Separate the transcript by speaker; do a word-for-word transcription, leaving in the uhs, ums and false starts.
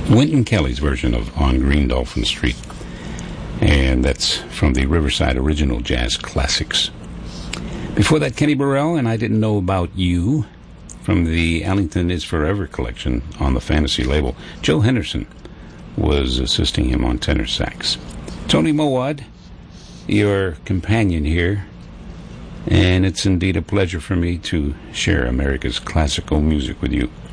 Speaker 1: Wynton Kelly's version of On Green Dolphin Street. And that's from the Riverside Original Jazz Classics. Before that, Kenny Burrell and I Didn't Know About You from the Ellington Is Forever collection on the Fantasy label. Joe Henderson was assisting him on tenor sax. Tony Mowad, your companion here, and it's indeed a pleasure for me to share America's classical music with you.